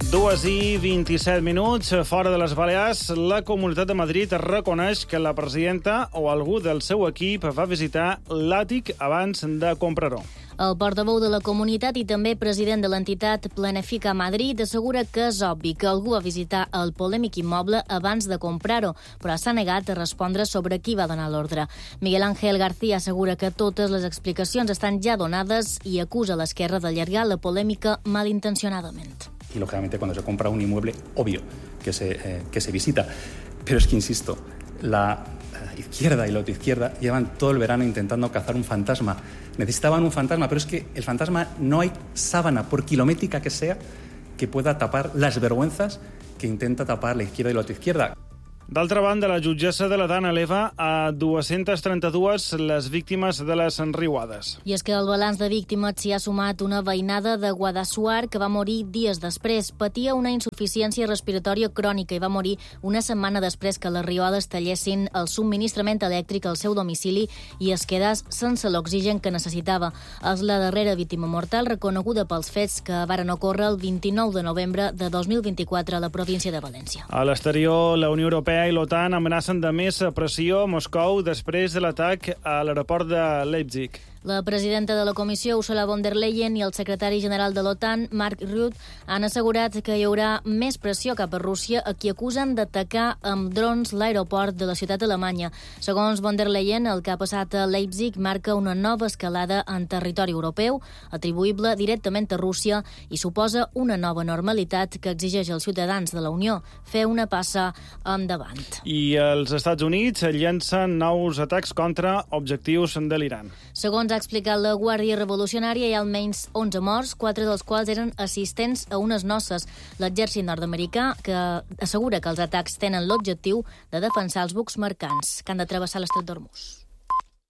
2:27, fora de les Balears, la Comunitat de Madrid reconeix que la presidenta o algú del seu equip va visitar l'àtic abans de comprar-ho. El portaveu de la comunitat i també president de l'entitat Planifica Madrid assegura que és obvi que algú va visitar el polèmic immoble abans de comprar-ho, però s'ha negat a respondre sobre qui va donar l'ordre. Miguel Ángel García assegura que totes les explicacions estan ja donades i acusa l'esquerra d'allargar la polèmica malintencionadament. Y lógicamente cuando se compra un inmueble, obvio que se visita. Pero es que, insisto, la izquierda y la autoizquierda llevan todo el verano intentando cazar un fantasma. Necesitaban un fantasma, pero es que el fantasma no hay sábana, por kilométrica que sea, que pueda tapar las vergüenzas que intenta tapar la izquierda y la autoizquierda. D'altra banda, la jutgessa de l'Edat eleva a 232 les víctimes de les riuades. I és que el balanç de víctimes s'hi ha sumat una veïnada de Guadassuar que va morir dies després. Patia una insuficiència respiratòria crònica i va morir una setmana després que les riuades tallessin el subministrament elèctric al seu domicili i es quedés sense l'oxigen que necessitava. És la darrera víctima mortal reconeguda pels fets que varen ocórrer el 29 de novembre de 2024 a la província de València. A l'exterior, la Unió Europea i l'OTAN amenacen de més pressió a Moscou després de l'atac a l'aeroport de Leipzig. La presidenta de la Comissió, Ursula von der Leyen, i el secretari general de l'OTAN, Mark Rutte, han assegurat que hi haurà més pressió cap a Rússia, a qui acusen d'atacar amb drons l'aeroport de la ciutat alemanya. Segons von der Leyen, el que ha passat a Leipzig marca una nova escalada en territori europeu, atribuïble directament a Rússia, i suposa una nova normalitat que exigeix als ciutadans de la Unió fer una passa endavant. I els Estats Units llencen nous atacs contra objectius de l'Iran. Segons ha explicat la Guàrdia Revolucionària, hi ha almenys 11 morts, 4 dels quals eren assistents a unes noces. L'exèrcit nord-americà que assegura que els atacs tenen l'objectiu de defensar els bucs mercants que han de travessar l'estret d'Hormuz.